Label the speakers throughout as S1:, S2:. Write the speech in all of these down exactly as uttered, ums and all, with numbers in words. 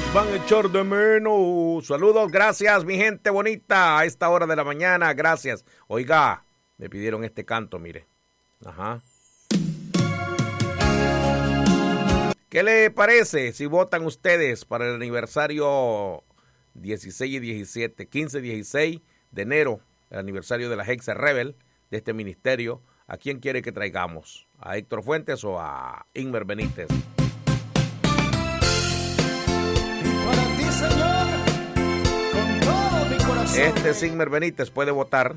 S1: van a echar de menos. Saludos, gracias, mi gente bonita, a esta hora de la mañana, gracias. Oiga, me pidieron este canto, mire. Ajá. ¿Qué le parece si votan ustedes para el aniversario dieciséis y diecisiete, quince y dieciséis de enero, el aniversario de la Hexe Rebel, de este ministerio? ¿A quién quiere que traigamos? ¿A Héctor Fuentes o a Inmer Benítez?
S2: Señor, con todo mi corazón.
S1: Este Sigmer Benítez puede votar.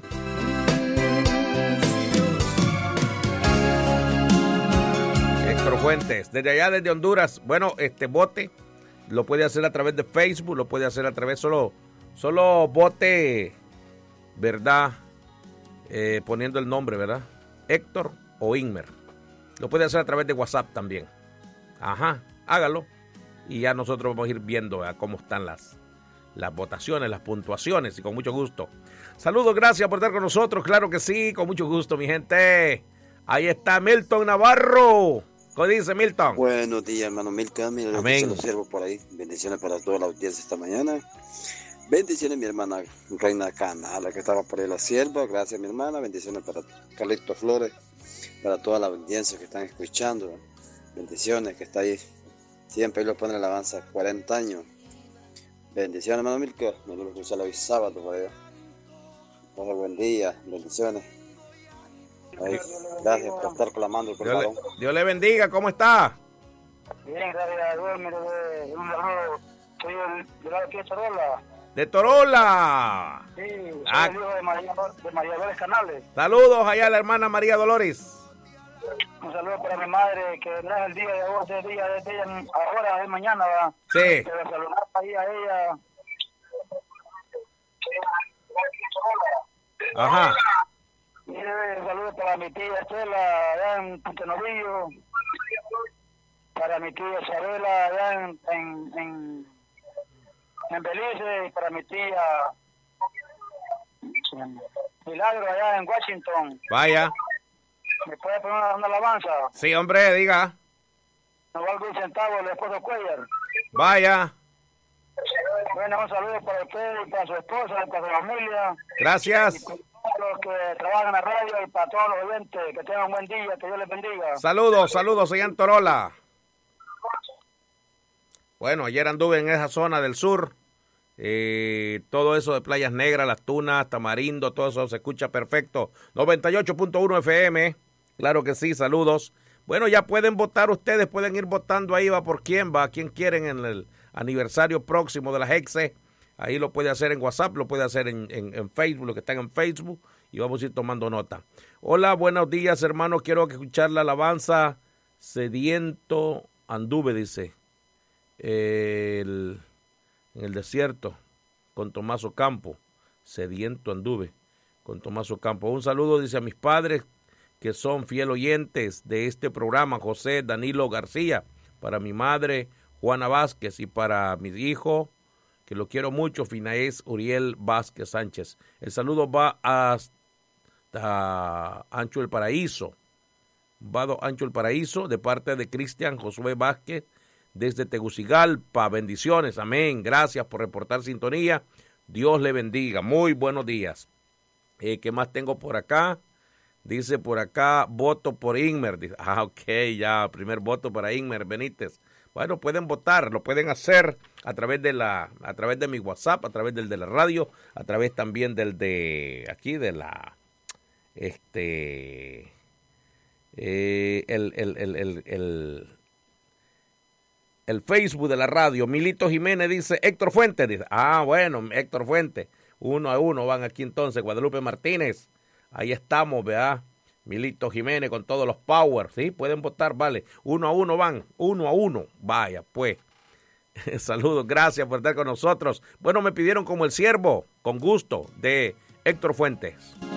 S1: Héctor Fuentes, desde allá, desde Honduras. Bueno, este vote lo puede hacer a través de Facebook, lo puede hacer a través solo, solo vote, ¿verdad? Eh, poniendo el nombre, ¿verdad? Héctor o Inmer. Lo puede hacer a través de WhatsApp también. Ajá, hágalo. Y ya nosotros vamos a ir viendo a cómo están las, las votaciones, las puntuaciones, y con mucho gusto. Saludos, gracias por estar con nosotros, claro que sí, con mucho gusto, mi gente. Ahí está Milton Navarro. ¿Qué dice Milton?
S3: Buenos días, hermano Milton. Mira,
S1: amén.
S3: Se lo siervo por ahí. Bendiciones para toda la audiencia esta mañana. Bendiciones, mi hermana Reina Canala, que estaba por ahí la sierva. Gracias, mi hermana. Bendiciones para Carlito Flores, para toda la audiencia que están escuchando. Bendiciones, que está ahí. Siempre lo pone alabanza, cuarenta años. Bendiciones, hermano Milka. Me lo escuchar hoy sábado por allá. Pasa buen día, bendiciones. Ay, gracias por estar clamando por
S1: Dios,
S3: varón.
S1: le, Dios le bendiga, ¿cómo está?
S4: Bien, gracias a Dios, mire, un saludo. Soy el de la aquí de Torola.
S1: ¡De Torola!
S4: Sí, soy
S1: ah.
S4: el hijo de María, de María Dolores Canales.
S1: Saludos allá a la hermana María Dolores.
S4: Un saludo para mi madre, que no es el día de hoy, es el día de ella, ahora es mañana, ¿verdad?
S1: Sí.
S4: Que le saludamos ahí a ella.
S1: Ajá.
S4: Mire, un saludo para mi tía Estela, allá en Puntenovillo. Para mi tía Isabela, allá en, en, en, en Belice. Y para mi tía Milagro, allá en Washington.
S1: Vaya.
S4: ¿Me puede poner una, una alabanza?
S1: Sí, hombre, diga.
S4: No valgo un centavo, el esposo Cuellar.
S1: Vaya.
S4: Bueno, un saludo para usted y para su esposa y para su familia.
S1: Gracias.
S4: Y para todos los que trabajan en la radio y para todos los oyentes. Que tengan un buen día, que Dios les bendiga.
S1: Saludos, saludos allá en Torola. Bueno, ayer anduve en esa zona del sur. Eh, todo eso de Playas Negras, Las Tunas, Tamarindo, todo eso se escucha perfecto. noventa y ocho punto uno F M. Claro que sí, saludos. Bueno, ya pueden votar ustedes, pueden ir votando ahí, va por quién va, a quién quieren en el aniversario próximo de la Hexe. Ahí lo puede hacer en WhatsApp, lo puede hacer en, en, en Facebook, lo que están en Facebook, y vamos a ir tomando nota. Hola, buenos días, hermano, quiero escuchar la alabanza Sediento Anduve, dice, eh, el, en el desierto, con Tomás Ocampo, Sediento Anduve, con Tomás Ocampo. Un saludo, dice, a mis padres, que son fiel oyentes de este programa, José Danilo García, para mi madre, Juana Vázquez, y para mi hijo, que lo quiero mucho, Finaez Uriel Vázquez Sánchez. El saludo va hasta Ancho el Paraíso, va a Ancho el Paraíso, de parte de Cristian Josué Vázquez, desde Tegucigalpa. Bendiciones, amén, gracias por reportar sintonía, Dios le bendiga, muy buenos días. Eh, ¿Qué más tengo por acá? Dice por acá, voto por Inmer. Dice, ah, ok, ya, primer voto para Inmer Benítez. Bueno, pueden votar, lo pueden hacer a través de la, a través de mi WhatsApp, a través del de la radio, a través también del de, aquí de la, este, eh, el, el, el, el, el, el Facebook de la radio. Milito Jiménez dice, Héctor Fuentes, dice, ah, bueno, Héctor Fuentes, uno a uno van aquí entonces, Guadalupe Martínez. Ahí estamos, ¿verdad? Milito Jiménez con todos los powers, ¿sí? Pueden votar, vale. Uno a uno van, uno a uno. Vaya, pues. Saludos, gracias por estar con nosotros. Bueno, me pidieron como el siervo, con gusto, de Héctor Fuentes.